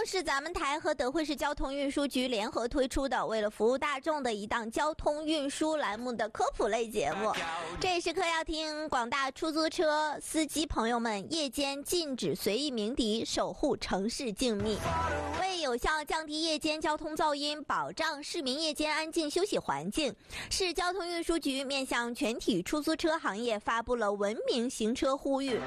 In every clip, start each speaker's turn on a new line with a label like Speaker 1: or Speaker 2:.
Speaker 1: 是咱们台和德惠市交通运输局联合推出的为了服务大众的一档交通运输栏目的科普类节目。这时刻要听广大出租车司机朋友们夜间禁止随意鸣笛，守护城市静谧。为有效降低夜间交通噪音，保障市民夜间安静休息环境，市交通运输局面向全体出租车行业发布了文明行车呼吁。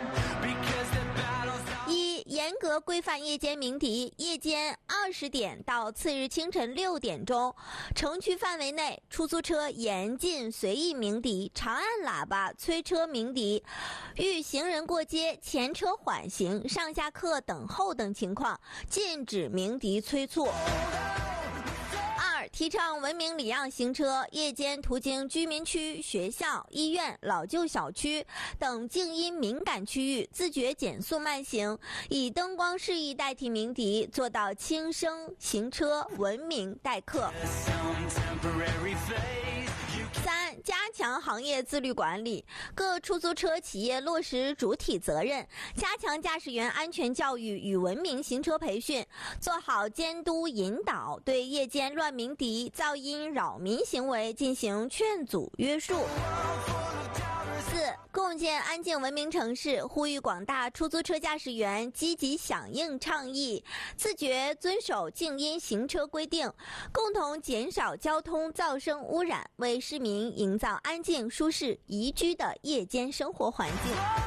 Speaker 1: 一、严格规范夜间鸣笛，夜间20点到次日清晨6点钟，城区范围内出租车严禁随意鸣笛、长按喇叭、催车鸣笛，遇行人过街、前车缓行、上下客等候等情况，禁止鸣笛催促。2、提倡文明礼让行车，夜间途经居民区、学校、医院、老旧小区等静音敏感区域，自觉减速慢行，以灯光示意代替鸣笛，做到轻声行车，文明待客。3、加强行业自律管理，各出租车企业落实主体责任，加强驾驶员安全教育与文明行车培训，做好监督引导，对夜间乱鸣笛、噪音扰民行为进行劝阻约束。4、共建安静文明城市，呼吁广大出租车驾驶员积极响应倡议，自觉遵守静音行车规定，共同减少交通噪声污染，为市民营造安静、舒适、宜居的夜间生活环境。